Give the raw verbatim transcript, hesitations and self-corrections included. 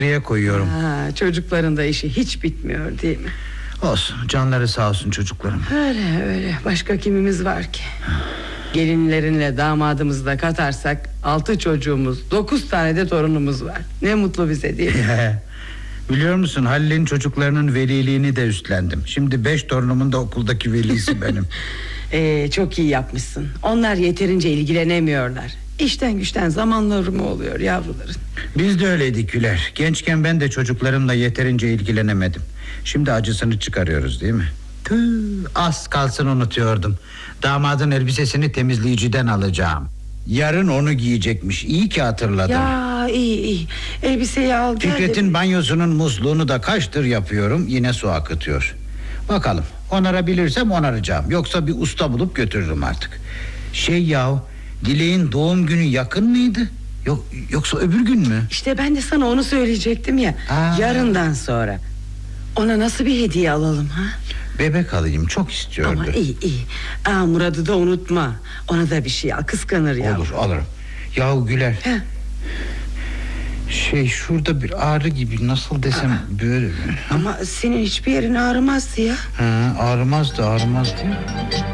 Buraya koyuyorum. Ha, çocukların da işi hiç bitmiyor değil mi? Olsun, canları sağ olsun çocuklarım. Öyle öyle, başka kimimiz var ki? Gelinlerinle damadımızı da katarsak altı çocuğumuz, dokuz tane de torunumuz var. Ne mutlu bize değil mi? Biliyor musun, Halil'in çocuklarının veliliğini de üstlendim. Şimdi beş torunumun da okuldaki velisi benim. ee, Çok iyi yapmışsın. Onlar yeterince ilgilenemiyorlar. İşten güçten zamanları mı oluyor yavruların? Biz de öyleydik Güler. Gençken ben de çocuklarımla yeterince ilgilenemedim. Şimdi acısını çıkarıyoruz değil mi? Tüh, az kalsın unutuyordum. Damadın elbisesini temizleyiciden alacağım. Yarın onu giyecekmiş. İyi ki hatırladın. Ya iyi iyi, elbiseyi al gel. Fikret'in banyosunun musluğunu da kaçtır yapıyorum, yine su akıtıyor. Bakalım, onarabilirsem onaracağım. Yoksa bir usta bulup götürürüm artık. Şey yahu, Dilek'in doğum günü yakın mıydı? Yok, yoksa öbür gün mü? İşte ben de sana onu söyleyecektim ya. Aa. Yarından sonra. Ona nasıl bir hediye alalım ha? Bebek alayım, çok istiyordu. Ama iyi iyi. Aa, Murat'ı da unutma. Ona da bir şey al, kıskanır ya. Olur, alırım. Yahu Güler. He. Şey, şurada bir ağrı gibi, nasıl desem böyle. Ama senin hiçbir yerin ağrımazdı ya. Ha, ağrımaz da ağrımaz diyor.